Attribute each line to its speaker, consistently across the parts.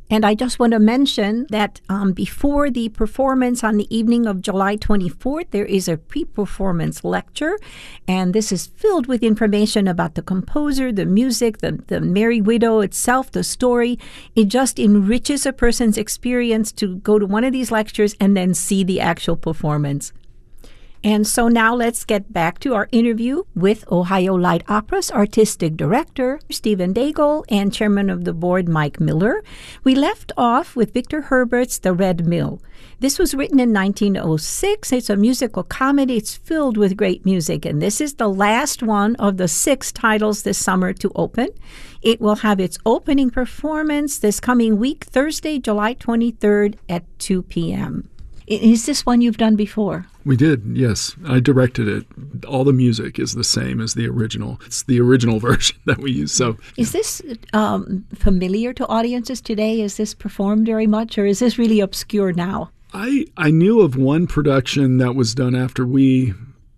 Speaker 1: And I just want to mention that before the performance on the evening of July 24th, there is a pre-performance lecture. And this is filled with information about the composer, the music, the Merry Widow itself, the story. It just enriches a person's experience to go to one of these lectures and then see the actual performance. And so now let's get back to our interview with Ohio Light Opera's artistic director, Stephen Daigle, and chairman of the board, Mike Miller. We left off with Victor Herbert's The Red Mill. This was written in 1906. It's a musical comedy. It's filled with great music, and this is the last one of the 6 titles this summer to open. It will have its opening performance this coming week, Thursday, July 23rd at 2 p.m. Is this one you've done before?
Speaker 2: We did, yes. I directed it. All the music is the same as the original. It's the original version that we use. So,
Speaker 1: is this familiar to audiences today? Is this performed very much, or is this really obscure now?
Speaker 2: I knew of one production that was done after we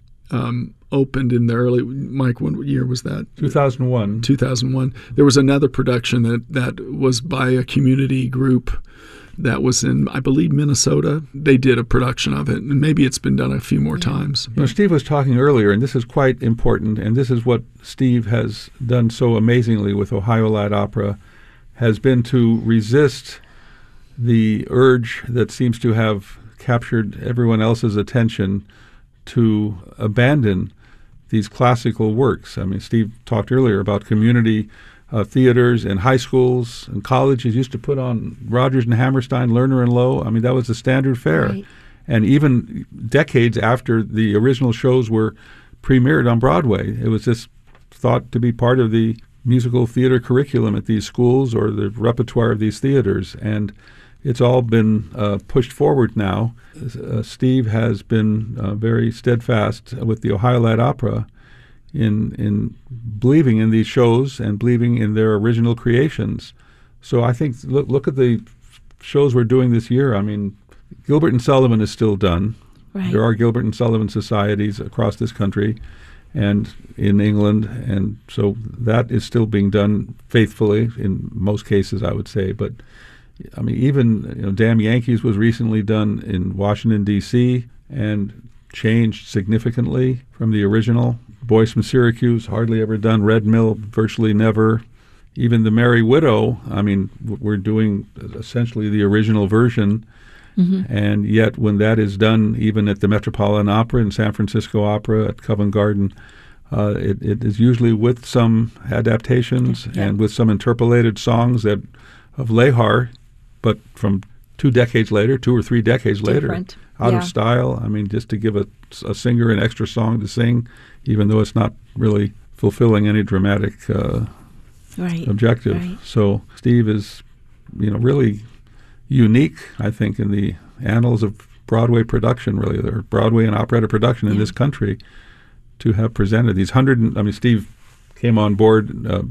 Speaker 2: opened in the early, Mike, what year was that?
Speaker 3: 2001.
Speaker 2: 2001. There was another production that was by a community group that was in, I believe, Minnesota. They did a production of it, and maybe it's been done a few more times.
Speaker 3: You know, Steve was talking earlier, and this is quite important, and this is what Steve has done so amazingly with Ohio Light Opera, has been to resist the urge that seems to have captured everyone else's attention to abandon these classical works. I mean, Steve talked earlier about community theaters and high schools and colleges used to put on Rodgers and Hammerstein, Lerner and Loewe. I mean, that was the standard fare.
Speaker 1: Right.
Speaker 3: And even decades after the original shows were premiered on Broadway, it was just thought to be part of the musical theater curriculum at these schools or the repertoire of these theaters. And it's all been pushed forward now. Steve has been very steadfast with the Ohio Light Opera in believing in these shows and believing in their original creations. So I think, look at the shows we're doing this year. I mean, Gilbert and Sullivan is still done.
Speaker 1: Right.
Speaker 3: There are Gilbert and Sullivan societies across this country and in England, and so that is still being done faithfully in most cases, I would say. But I mean, even Damn Yankees was recently done in Washington, D.C., and changed significantly from the original. Boys from Syracuse, hardly ever done. Red Mill, virtually never. Even The Merry Widow, I mean, we're doing essentially the original version. Mm-hmm. And yet when that is done, even at the Metropolitan Opera and San Francisco Opera, at Covent Garden, it is usually with some adaptations and with some interpolated songs of Lehar, but from 2 or 3 decades later, out of style. I mean, just to give a singer an extra song to sing, even though it's not really fulfilling any dramatic objective. Right. So Steve is, really unique, I think, in the annals of Broadway production, really, or Broadway and operetta production in this country, to have presented these Steve came on board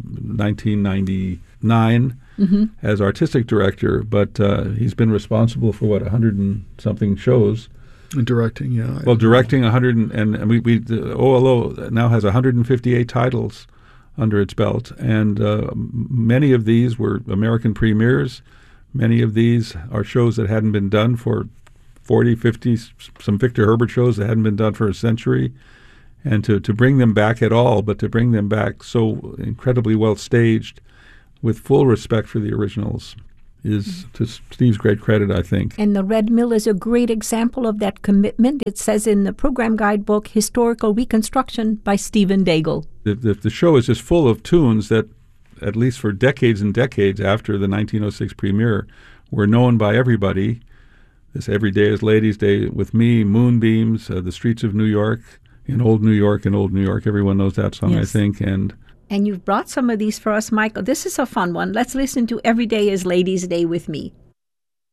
Speaker 3: 1999 as artistic director, but he's been responsible for 100 and something shows.
Speaker 2: Directing, yeah.
Speaker 3: Well, directing 100, and the OLO now has 158 titles under its belt, and many of these were American premieres. Many of these are shows that hadn't been done for 40, 50, some Victor Herbert shows that hadn't been done for a century. And to bring them back at all, but to bring them back so incredibly well staged with full respect for the originals is to Steve's great credit, I think.
Speaker 1: And The Red Mill is a great example of that commitment. It says in the program guidebook, Historical Reconstruction by Stephen Daigle.
Speaker 3: The show is just full of tunes that, at least for decades and decades after the 1906 premiere, were known by everybody. This Every Day is Ladies' Day with Me, Moonbeams, The Streets of New York, in Old New York, everyone knows that song, I think. And
Speaker 1: you've brought some of these for us, Michael. This is a fun one. Let's listen to Every Day is Ladies' Day with Me.